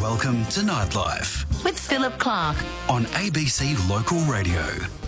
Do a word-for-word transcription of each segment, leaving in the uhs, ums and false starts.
Welcome to Nightlife with Philip Clark on A B C Local Radio.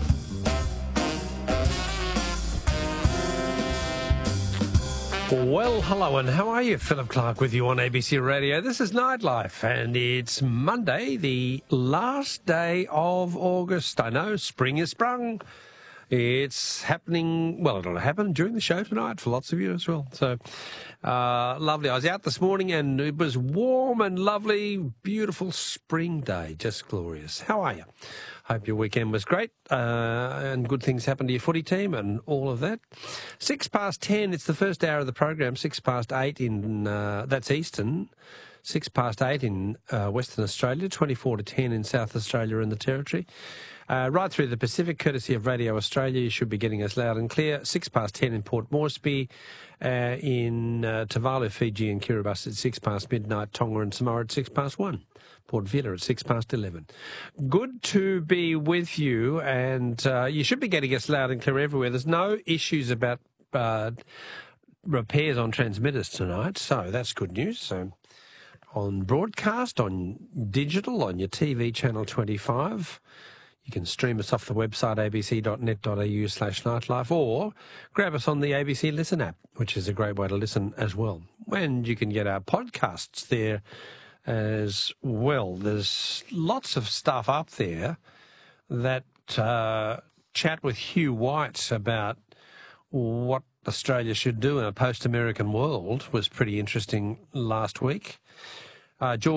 Well, hello and how are you? Philip Clark with you on A B C Radio. This is Nightlife and it's Monday, the last day of August. I know, spring is sprung. It's happening, well, it'll happen during the show tonight for lots of you as well. So, uh, lovely. I was out this morning and it was warm and lovely, beautiful spring day, just glorious. How are you? Hope your weekend was great uh, and good things happened to your footy team and all of that. Six past ten, it's the first hour of the program. Six past eight in, uh, that's Eastern. Six past eight in uh, Western Australia, twenty-four to ten in South Australia and the Territory. Uh, right through the Pacific, courtesy of Radio Australia, you should be getting us loud and clear. Six past ten in Port Moresby, uh, in uh, Tuvalu, Fiji and Kiribati at six past midnight, Tonga and Samoa at six past one. Port Vila at six past eleven. Good to be with you, and uh, you should be getting us loud and clear everywhere. There's no issues about uh, repairs on transmitters tonight, so that's good news. So on broadcast, on digital, on your T V channel twenty-five. You can stream us off the website abc.net.au slash nightlife or grab us on the A B C Listen app, which is a great way to listen as well. And you can get our podcasts there as well. There's lots of stuff up there that uh, chat with Hugh White about what Australia should do in a post-American world was pretty interesting last week. Uh, George